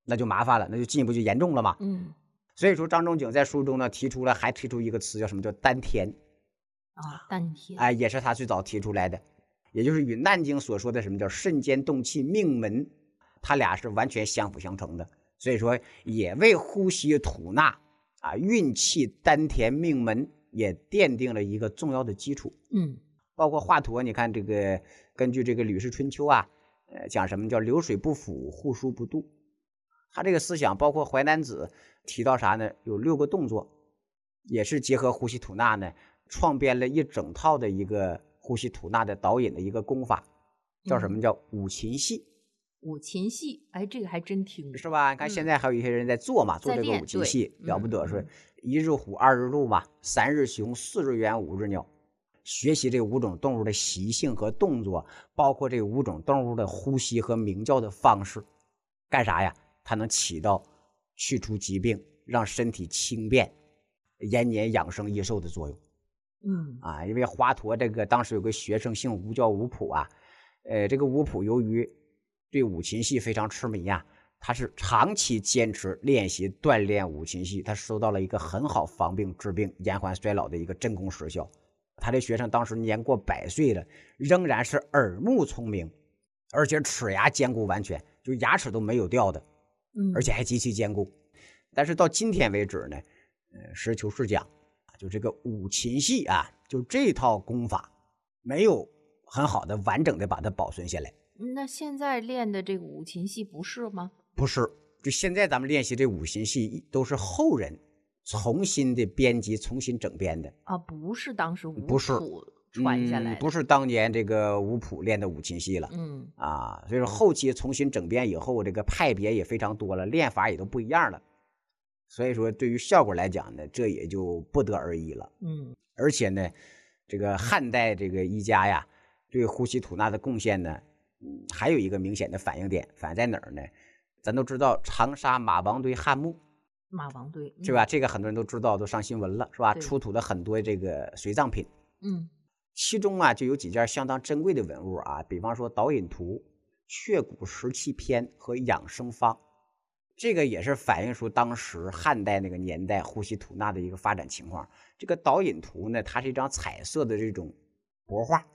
那就麻烦了，那就进一步就严重了嘛。所以说张仲景在书中呢还提出一个词叫什么，叫丹田丹田， 哎，也是他最早提出来的，也就是与难经所说的什么叫肾间动气命门，他俩是完全相辅相成的。所以说也为呼吸吐纳运气丹田命门也奠定了一个重要的基础。包括华佗，你看这个根据这个《吕氏春秋》讲什么叫流水不腐，户枢不蠹。他这个思想包括淮南子提到啥呢？有6个动作，也是结合呼吸吐纳呢，创编了一整套的一个呼吸吐纳的导引的一个功法，叫什么？叫五禽戏。 五禽戏，哎，这个还真听是吧？你看现在还有一些人在做嘛，做这个五禽戏了不得，说1日虎2日鹿嘛，3日熊4日猿5日鸟，学习这5种动物的习性和动作，包括这5种动物的呼吸和鸣叫的方式，干啥呀？它能起到去除疾病，让身体轻便、延年养生益寿的作用。因为华佗这个当时有个学生姓吴，叫吴普这个吴普由于对五禽戏非常痴迷他是长期坚持练习锻炼五禽戏，他收到了一个很好防病治病、延缓衰老的一个真功实效。他这学生当时年过100岁了，仍然是耳目聪明，而且齿牙坚固完全，就牙齿都没有掉的，而且还极其坚固。但是到今天为止呢，实事求是讲，就这个五禽戏就这套功法没有很好的完整的把它保存下来。 那现在练的这个五禽戏不是吗？不是，就现在咱们练习这五禽戏都是后人重新的编辑、重新整编的不是当时吴不是普传下来的， 不是当年这个吴普练的五禽戏了。所以说后期重新整编以后，这个派别也非常多了，练法也都不一样了。所以说对于效果来讲呢，这也就不得而已了。而且呢，这个汉代这个医家对呼吸吐纳的贡献呢，还有一个明显的反映点，反映在哪儿呢？咱都知道长沙马王堆汉墓， 马王堆是吧？这个很多人都知道，都上新闻了，是吧？出土了很多这个随葬品，其中就有几件相当珍贵的文物比方说导引图、雀骨石器篇和养生方，这个也是反映出当时汉代那个年代呼吸吐纳的一个发展情况。这个导引图呢，它是一张彩色的这种帛画，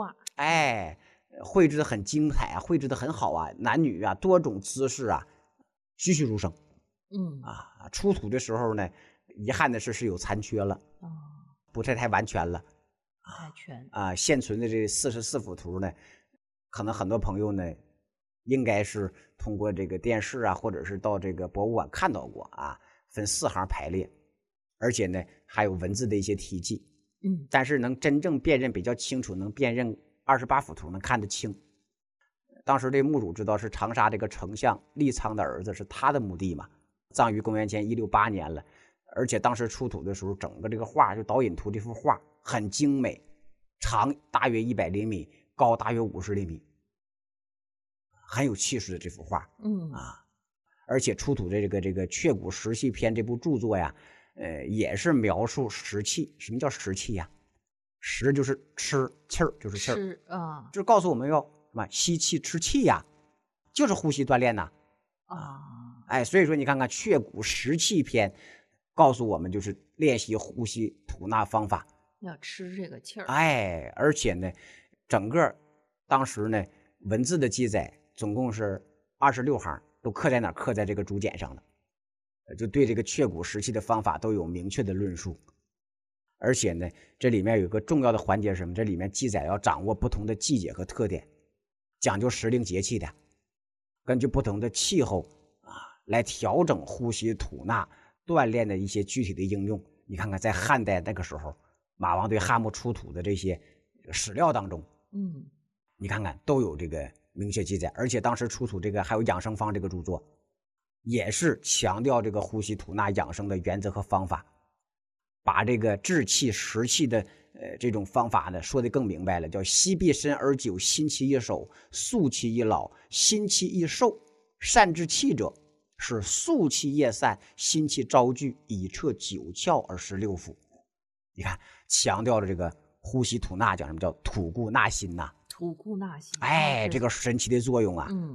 绘制的很精彩绘制的很好男女多种姿势栩栩如生。出土的时候呢，遗憾的是有残缺了，不太完全了， 太全现存的这44幅图呢，可能很多朋友呢应该是通过这个电视或者是到这个博物馆看到过分4行排列，而且呢还有文字的一些题记。但是能真正辨认比较清楚，能辨认28幅图能看得清。当时这墓主知道是长沙这个丞相利苍的儿子，是他的墓地嘛，葬于公元前168年了。而且当时出土的时候，整个这个画就导引图这幅画很精美，长大约100厘米，高大约50厘米，很有气势的这幅画。而且出土的这个雀骨石器篇这部著作也是描述食气。什么叫食气食就是吃，气儿就是气儿就是告诉我们要什么吸气吃气就是呼吸锻炼所以说你看看雀骨石器篇告诉我们就是练习呼吸吐纳方法， 要吃这个气儿。 而且呢，整个当时呢文字的记载总共是26行，都刻在哪儿？刻在这个竹简上了，就对这个雀骨石器的方法都有明确的论述。而且呢，这里面有个重要的环节是什么？这里面记载要掌握不同的季节和特点，讲究时令节气的，根据不同的气候来调整呼吸吐纳锻炼的一些具体的应用。你看看在汉代那个时候，马王堆汉墓出土的这些史料当中，你看看都有这个明确记载。而且当时出土这个还有养生方这个著作，也是强调这个呼吸吐纳养生的原则和方法，把这个治气食气的这种方法呢说得更明白了，叫息必深而久，心气易守，肃气易老，心气易寿。善治气者，是肃气夜散，心气昭聚，以彻九窍而实六腑。你看强调了这个呼吸吐纳，讲什么叫吐故纳新吐故纳新，这个神奇的作用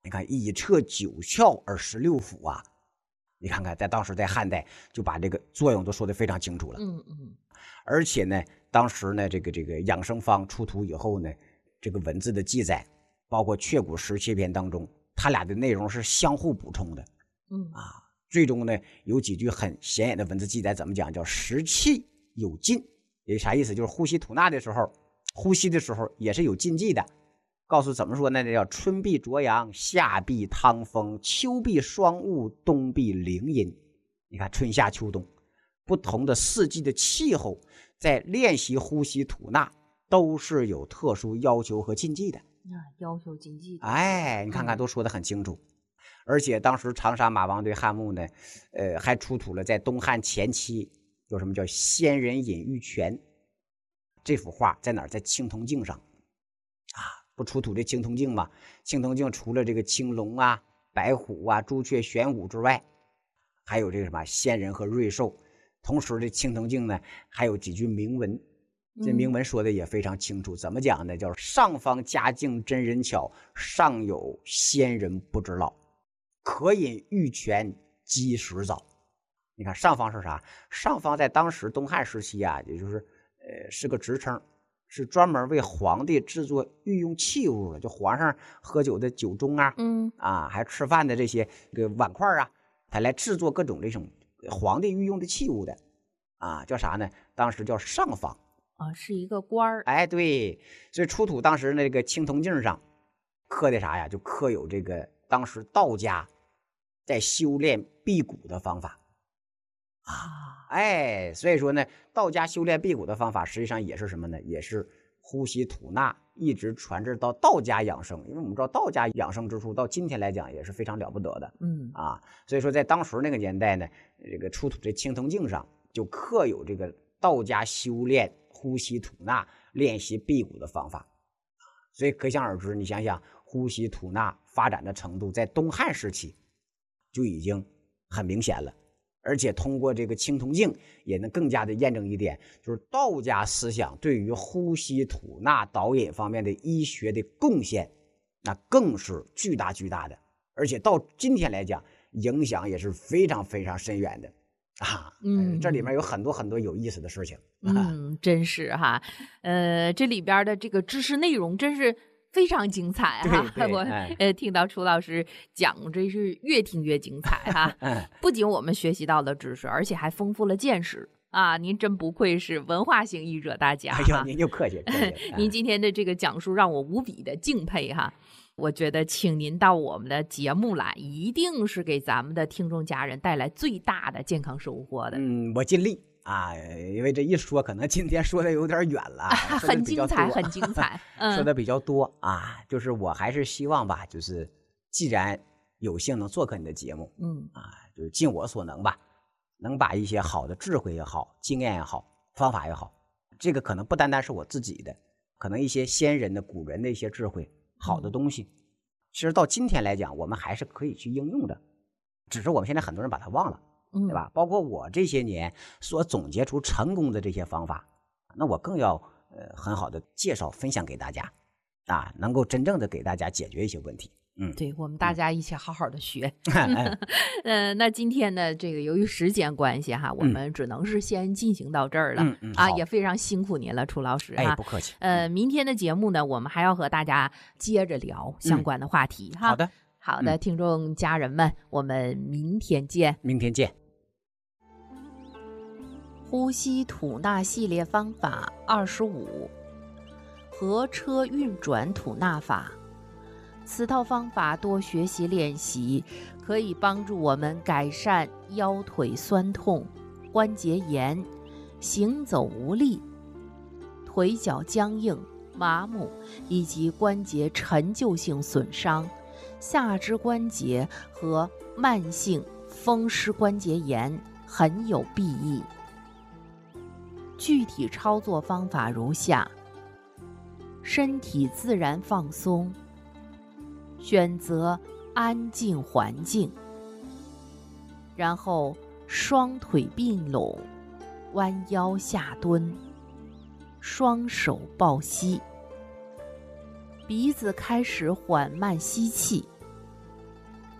你看以彻九窍而十六腑啊，你看看在当时在汉代就把这个作用都说得非常清楚了。而且呢，当时呢这个养生方出土以后呢，这个文字的记载，包括确古17篇当中，它俩的内容是相互补充的。最终呢有几句很显眼的文字记载，怎么讲？叫食气有禁，也啥意思？就是呼吸吐纳的时候，呼吸的时候也是有禁忌的。告诉怎么说呢？叫春必浊阳，夏必汤风，秋必霜雾，冬必凌阴。你看春夏秋冬不同的四季的气候，在练习呼吸吐纳都是有特殊要求和禁忌的。 要求禁忌的。 哎，你看看都说得很清楚。而且当时长沙马王堆汉墓呢，还出土了在东汉前期有什么叫仙人隐玉泉这幅画，在哪儿？在青铜镜上不出土这青铜镜吗？青铜镜除了这个青龙啊、白虎啊、朱雀、玄武之外，还有这个什么仙人和瑞兽。同时这青铜镜呢还有几句铭文，这铭文说的也非常清楚。怎么讲呢？叫上方佳境真人巧，上有仙人不知老，可饮玉泉积食早。你看上方是啥？上方在当时东汉时期啊，也就是是个职称，是专门为皇帝制作御用器物的，就皇上喝酒的酒盅啊，还吃饭的这些个碗筷啊，他来制作各种这种皇帝御用的器物的叫啥呢？当时叫上方是一个官儿。 哎，对，所以出土当时那个青铜镜上刻的啥呀？就刻有这个当时道家在修炼辟谷的方法哎，所以说呢，道家修炼辟谷的方法实际上也是什么呢？也是呼吸吐纳，一直传至到道家养生。因为我们知道道家养生之处到今天来讲也是非常了不得的。所以说在当时那个年代呢，这个出土这青铜镜上就刻有这个道家修炼呼吸吐纳、练习辟谷的方法。所以可想而知，你想想呼吸吐纳发展的程度，在东汉时期就已经很明显了。而且通过这个青铜镜也能更加的验证一点，就是道家思想对于呼吸吐纳导引方面的医学的贡献，那更是巨大的。而且到今天来讲，影响也是非常非常深远的这里面有很多有意思的事情。 真是哈，这里边的这个知识内容真是非常精彩哈！我听到楚老师讲，真是越听越精彩哈！不仅我们学习到了知识，而且还丰富了见识您真不愧是文化型译者大家。 哎呦，您就客气。 您今天的这个讲述让我无比的敬佩哈！我觉得请您到我们的节目来，一定是给咱们的听众家人带来最大的健康收获的。 我尽力因为这一说可能今天说的有点远了， 很精彩很精彩说的比较多就是我还是希望吧，就是既然有幸能做客你的节目就是尽我所能吧，能把一些好的智慧也好、经验也好、方法也好，这个可能不单单是我自己的，可能一些先人的古人的一些智慧好的东西，其实到今天来讲我们还是可以去应用的，只是我们现在很多人把它忘了，对吧？包括我这些年所总结出成功的这些方法，那我更要很好的介绍分享给大家能够真正的给大家解决一些问题。 对，我们大家一起好好的学。那今天呢，这个由于时间关系哈，我们只能是先进行到这儿了也非常辛苦您了，楚老师不客气。 明天的节目呢，我们还要和大家接着聊相关的话题哈。好的，听众家人们，我们明天见。 明天见。 呼吸吐纳系列方法25，合车运转吐纳法。此套方法多学习练习，可以帮助我们改善腰腿酸痛、关节炎、行走无力、腿脚僵硬、麻木以及关节陈旧性损伤、下肢关节和慢性风湿关节炎，很有裨益。具体操作方法如下：身体自然放松，选择安静环境，然后双腿并拢，弯腰下蹲，双手抱膝，鼻子开始缓慢吸气，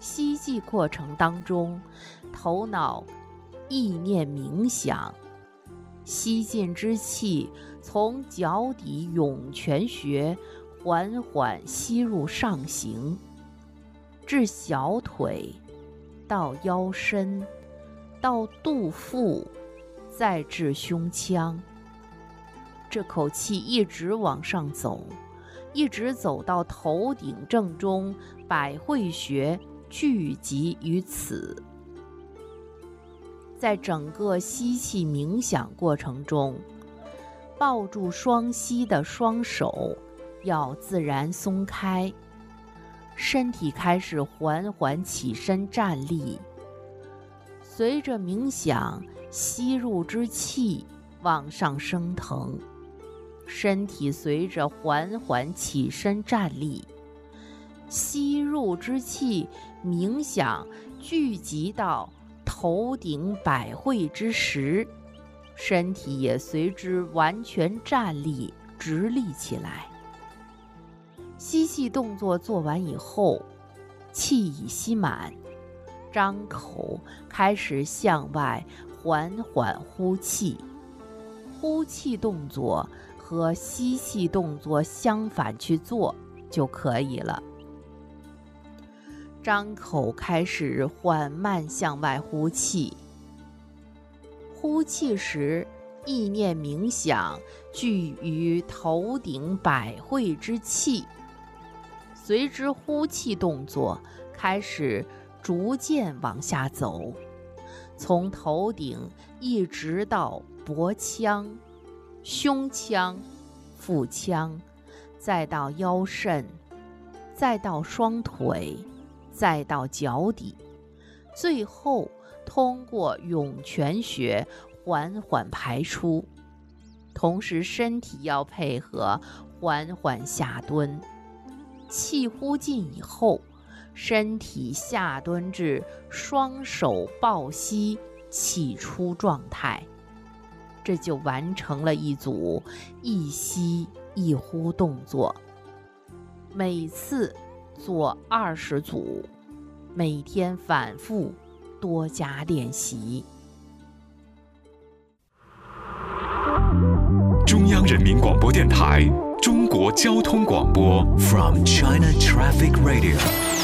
吸气过程当中，头脑意念冥想，吸进之气从脚底涌泉穴缓缓吸入上行，至小腿，到腰身，到肚腹，再至胸腔。这口气一直往上走，一直走到头顶正中，百会穴聚集于此。在整个吸气冥想过程中，抱住双膝的双手要自然松开，身体开始缓缓起身站立。随着冥想，吸入之气往上升腾，身体随着缓缓起身站立，吸入之气冥想聚集到头顶百会之时，身体也随之完全站立直立起来。吸气动作做完以后，气已吸满，张口开始向外缓缓呼气。呼气动作和吸气动作相反去做就可以了。张口开始缓慢向外呼气，呼气时意念冥想聚于头顶百会之气，随之呼气动作开始逐渐往下走，从头顶一直到脖腔、胸腔、腹腔，再到腰肾，再到双腿，再到脚底，最后通过涌泉穴缓缓排出。同时身体要配合缓缓下蹲，气呼尽以后，身体下蹲至双手抱膝起出状态，这就完成了一组一吸一呼动作。每次做20组，每天反复多加练习。 中央人民广播电台中国交通广播 From China Traffic Radio